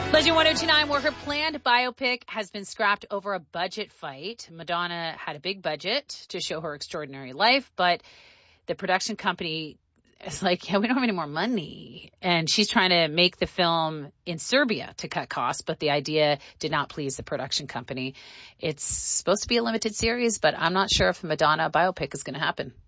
Legend 1029, where her planned biopic has been scrapped over a budget fight. Madonna had a big budget to show her extraordinary life, but the production company is like, yeah, we don't have any more money. And she's trying to make the film in Serbia to cut costs, but the idea did not please the production company. It's supposed to be a limited series, but I'm not sure if a Madonna biopic is going to happen.